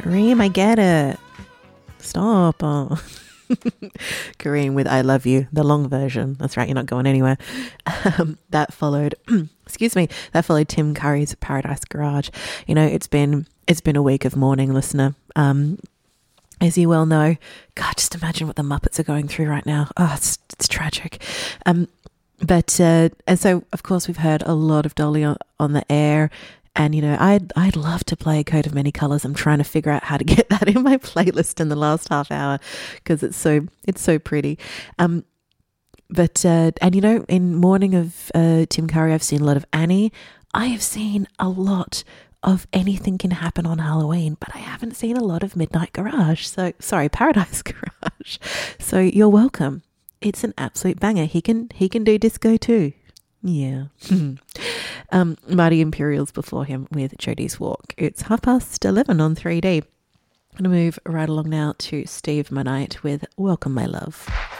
Kareem, I get it. Stop. Oh. Kareem with I Love You, the long version. That's right, you're not going anywhere. That followed, that followed Tim Curry's Paradise Garage. You know, it's been a week of mourning, listener. As you well know, God, just imagine what the Muppets are going through right now. Oh, it's tragic. And so, of course, we've heard a lot of Dolly on the air. And, you know, I'd love to play Coat of Many Colours. I'm trying to figure out how to get that in my playlist in the last half hour because it's so pretty. And, you know, in mourning of Tim Curry, I've seen a lot of Annie. I have seen a lot of Anything Can Happen on Halloween, but I haven't seen a lot of Midnight Garage. Paradise Garage. So you're welcome. It's an absolute banger. He can do disco too. Yeah. Mighty Imperials before him with Jodie's Walk. It's 11:30 on 3D. I'm going to move right along now to Steve Monite with Welcome My Love.